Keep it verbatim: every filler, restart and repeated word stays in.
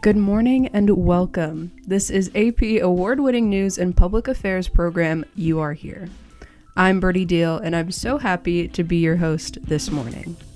Good morning and welcome. This is A P award-winning news and public affairs program, You Are Here. I'm Bertie Deal, and I'm so happy to be your host this morning.